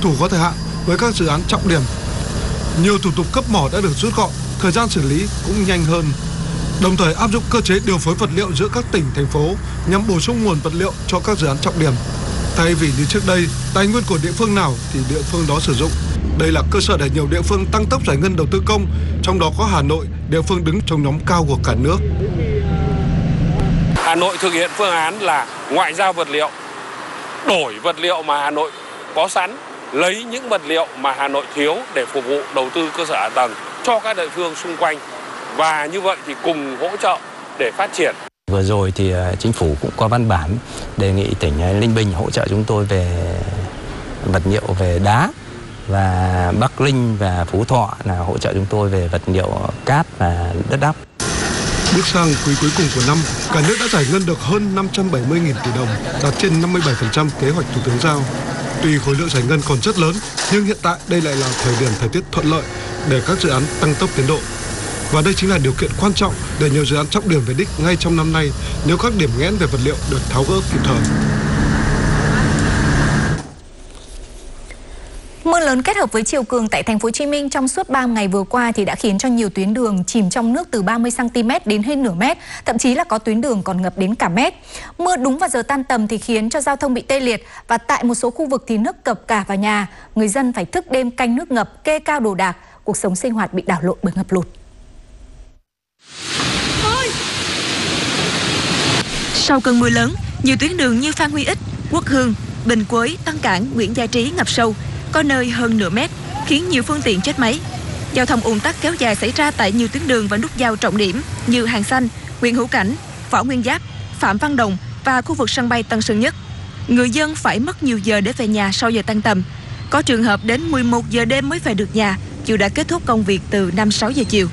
thủ có thời hạn với các dự án trọng điểm. Nhiều thủ tục cấp mỏ đã được rút gọn, thời gian xử lý cũng nhanh hơn. Đồng thời áp dụng cơ chế điều phối vật liệu giữa các tỉnh, thành phố nhằm bổ sung nguồn vật liệu cho các dự án trọng điểm. Thay vì như trước đây, tài nguyên của địa phương nào thì địa phương đó sử dụng. Đây là cơ sở để nhiều địa phương tăng tốc giải ngân đầu tư công, trong đó có Hà Nội, địa phương đứng trong nhóm cao của cả nước. Hà Nội thực hiện phương án là ngoại giao vật liệu, đổi vật liệu mà Hà Nội có sẵn, lấy những vật liệu mà Hà Nội thiếu để phục vụ đầu tư cơ sở hạ tầng cho các địa phương xung quanh. Và như vậy thì cùng hỗ trợ để phát triển. Vừa rồi thì chính phủ cũng có văn bản đề nghị tỉnh Ninh Bình hỗ trợ chúng tôi về vật liệu về đá, và Bắc Ninh và Phú Thọ là hỗ trợ chúng tôi về vật liệu cát và đất đắp. Bước sang quý cuối cùng của năm, cả nước đã giải ngân được hơn 570.000 tỷ đồng, đạt trên 57% kế hoạch Thủ tướng giao. Tuy khối lượng giải ngân còn rất lớn, nhưng hiện tại đây lại là thời điểm thời tiết thuận lợi để các dự án tăng tốc tiến độ. Và đây chính là điều kiện quan trọng để nhiều dự án trọng điểm về đích ngay trong năm nay nếu các điểm nghẽn về vật liệu được tháo gỡ kịp thời. Mưa lớn kết hợp với chiều cường tại thành phố Hồ Chí Minh trong suốt 3 ngày vừa qua thì đã khiến cho nhiều tuyến đường chìm trong nước từ 30 cm đến hơn nửa mét, thậm chí là có tuyến đường còn ngập đến cả mét. Mưa đúng vào giờ tan tầm thì khiến cho giao thông bị tê liệt, và tại một số khu vực thì nước cập cả vào nhà, người dân phải thức đêm canh nước ngập, kê cao đồ đạc, cuộc sống sinh hoạt bị đảo lộn bởi ngập lụt. Sau cơn mưa lớn, nhiều tuyến đường như Phan Huy Ích, Quốc Hương, Bình Quế, Tân Cảng, Nguyễn Gia Trí ngập sâu, có nơi hơn nửa mét, khiến nhiều phương tiện chết máy. Giao thông ùn tắc kéo dài xảy ra tại nhiều tuyến đường và nút giao trọng điểm như Hàng Xanh, Nguyễn Hữu Cảnh, Võ Nguyên Giáp, Phạm Văn Đồng và khu vực sân bay Tân Sơn Nhất. Người dân phải mất nhiều giờ để về nhà sau giờ tan tầm. Có trường hợp đến 11 giờ đêm mới về được nhà, dù đã kết thúc công việc từ 5-6 giờ chiều.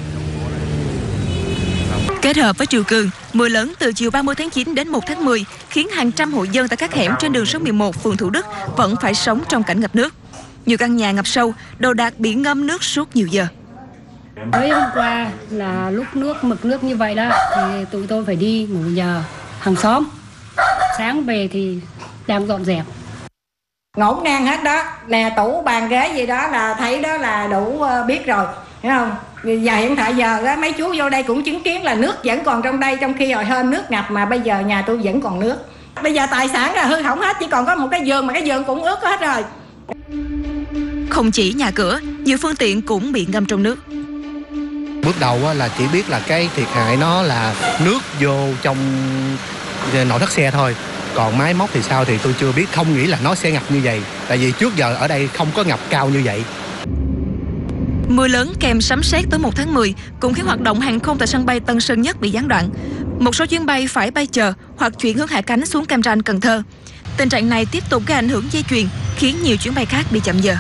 Kết hợp với triều cường, mưa lớn từ chiều 30 tháng 9 đến 1 tháng 10 khiến hàng trăm hộ dân tại các hẻm trên đường số 11, phường Thủ Đức vẫn phải sống trong cảnh ngập nước. Nhiều căn nhà ngập sâu, đồ đạc bị ngâm nước suốt nhiều giờ. Mới hôm qua là lúc mực nước như vậy đó thì tụi tôi phải đi ngủ nhờ hàng xóm. Sáng về thì đang dọn dẹp. Ngổn ngang hết đó, nè tủ bàn ghế gì đó là thấy đó là đủ biết rồi, hiểu không? Và hiện tại giờ đó mấy chú vô đây cũng chứng kiến là nước vẫn còn trong đây, trong khi hồi hôm nước ngập mà bây giờ nhà tôi vẫn còn nước. Bây giờ tài sản là hư hỏng hết, chỉ còn có một cái giường mà cái giường cũng ướt hết rồi. Không chỉ nhà cửa, nhiều phương tiện cũng bị ngâm trong nước. Bước đầu là chỉ biết là cái thiệt hại nó là nước vô trong nội thất xe thôi. Còn máy móc thì sao thì tôi chưa biết, không nghĩ là nó sẽ ngập như vậy. Tại vì trước giờ ở đây không có ngập cao như vậy. Mưa lớn kèm sấm sét tới 1 tháng 10 cũng khiến hoạt động hàng không tại sân bay Tân Sơn Nhất bị gián đoạn. Một số chuyến bay phải bay chờ hoặc chuyển hướng hạ cánh xuống Cam Ranh, Cần Thơ. Tình trạng này tiếp tục gây ảnh hưởng dây chuyền, khiến nhiều chuyến bay khác bị chậm giờ.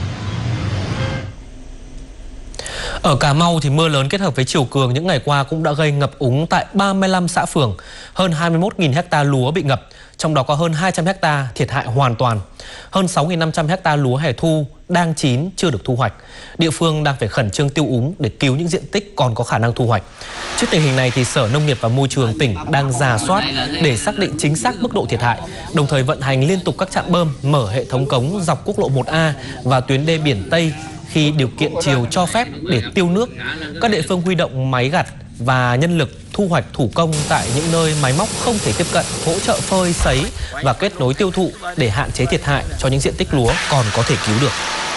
Ở Cà Mau thì mưa lớn kết hợp với chiều cường những ngày qua cũng đã gây ngập úng tại 35 xã phường, hơn 21.000 ha lúa bị ngập, trong đó có hơn 200 ha thiệt hại hoàn toàn. Hơn 6.500 ha lúa hè thu đang chín chưa được thu hoạch. Địa phương đang phải khẩn trương tiêu úng để cứu những diện tích còn có khả năng thu hoạch. Trước tình hình này thì Sở Nông nghiệp và Môi trường tỉnh đang rà soát để xác định chính xác mức độ thiệt hại, đồng thời vận hành liên tục các trạm bơm, mở hệ thống cống dọc quốc lộ 1A và tuyến đê biển Tây khi điều kiện chiều cho phép để tiêu nước. Các địa phương huy động máy gặt và nhân lực thu hoạch thủ công tại những nơi máy móc không thể tiếp cận, hỗ trợ phơi, sấy và kết nối tiêu thụ để hạn chế thiệt hại cho những diện tích lúa còn có thể cứu được.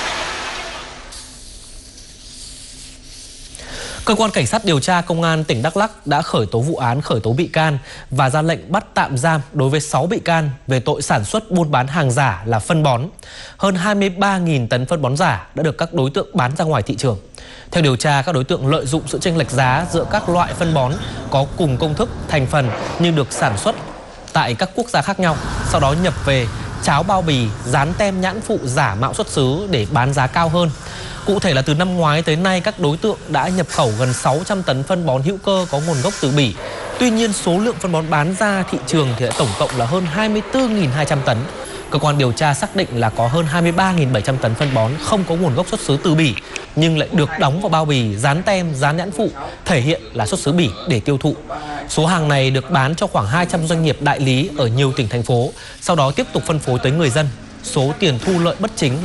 Cơ quan Cảnh sát điều tra Công an tỉnh Đắk Lắk đã khởi tố vụ án khởi tố bị can và ra lệnh bắt tạm giam đối với 6 bị can về tội sản xuất buôn bán hàng giả là phân bón. Hơn 23.000 tấn phân bón giả đã được các đối tượng bán ra ngoài thị trường. Theo điều tra, các đối tượng lợi dụng sự chênh lệch giá giữa các loại phân bón có cùng công thức, thành phần nhưng được sản xuất tại các quốc gia khác nhau, sau đó nhập về, cháo bao bì, dán tem nhãn phụ giả mạo xuất xứ để bán giá cao hơn. Cụ thể là từ năm ngoái tới nay, các đối tượng đã nhập khẩu gần 600 tấn phân bón hữu cơ có nguồn gốc từ Bỉ. Tuy nhiên, số lượng phân bón bán ra thị trường thì tổng cộng là hơn 24.200 tấn. Cơ quan điều tra xác định là có hơn 23.700 tấn phân bón không có nguồn gốc xuất xứ từ Bỉ, nhưng lại được đóng vào bao bì, dán tem, dán nhãn phụ, thể hiện là xuất xứ Bỉ để tiêu thụ. Số hàng này được bán cho khoảng 200 doanh nghiệp đại lý ở nhiều tỉnh, thành phố, sau đó tiếp tục phân phối tới người dân. Số tiền thu lợi bất chính